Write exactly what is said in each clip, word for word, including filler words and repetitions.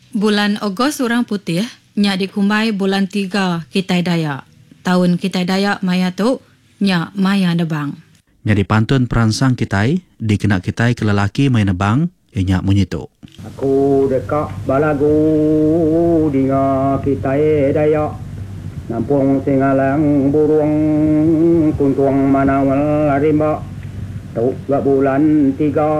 Bulan Ogos orang putih, nya dikumbai bulan tiga Kitai Dayak. Tahun Kitai Dayak maya tu, nya maya nebang. Nya dipantun peransang Kitai, dikena Kitai ke lelaki maya nebang, inya munyitu. Aku dekat balagu dinga Kitai Dayak. Nampung singalang burung kuntuang manawal rimba. Tuk gak bulan tiga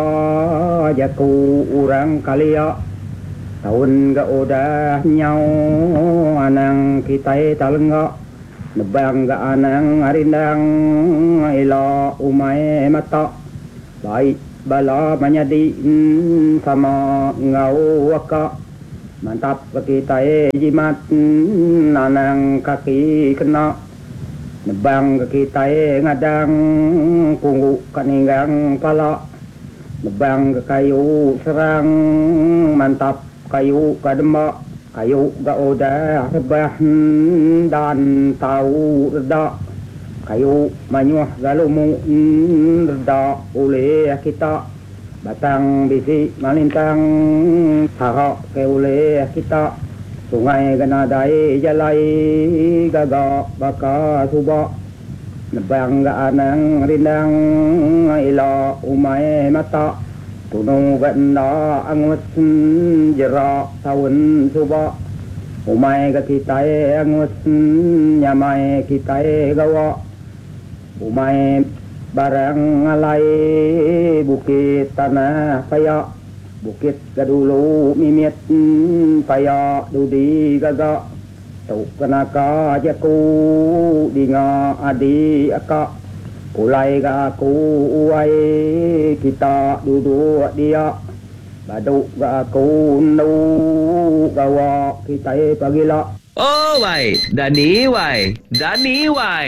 jaku orang kalia. Tahun gak udah nyau anang Kitai talengga. Nebang gak anang arindang ila umai mata. Baik bala manyadi sama ngau waka. Mantap Kitai jimat anang kaki kena. Nebang Kitai ngadang punggu kaninggang pala. Nebang kayu serang mantap kayu kadema. Kayu gak udah rebah dan tahu reda. Kayu manyuah galumu reda oleh kita. Batang bisi malintang harap ke oleh kita. Sungai ganadai jalai gagak baka subak. Nebang ga anang rindang ila umai mata. Tunung ganda angut jerak tahun subak. Umai ga Kitai angut nyamai Kitai gawa. Umai barang alai bukit tanah payak. Bukit gadulu mimit payak dudi gagak. Tuk kenaka jaku dinga adi akak. Pulai ga aku uai kita duduk dia. Baduk ga aku nu gawa Kitai pagila. Oh wai, Dani wai, Dani wai.